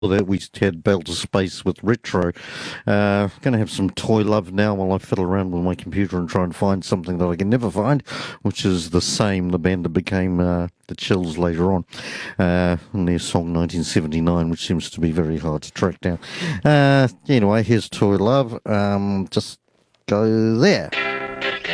that we had Bell to Space with Retro. Going to have some toy love now while I fiddle around with my computer and try and find something that I can never find, which is The Same, the band that became the Chills later on, and their song 1979, which seems to be very hard to track down. Anyway, here's Toy Love. Just go there.